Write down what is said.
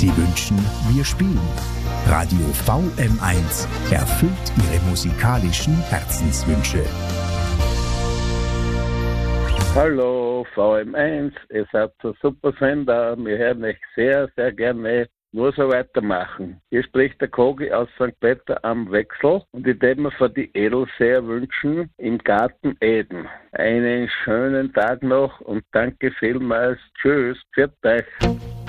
Sie wünschen, wir spielen. Radio VM1 erfüllt Ihre musikalischen Herzenswünsche. Hallo VM1, ihr seid ein super Sender. Wir hören euch sehr, sehr gerne. Nur so weitermachen. Hier spricht der Kogi aus St. Peter am Wechsel und ich würde mir für die Edelseher wünschen, im Garten Eden. Einen schönen Tag noch und danke vielmals. Tschüss, pfiat euch.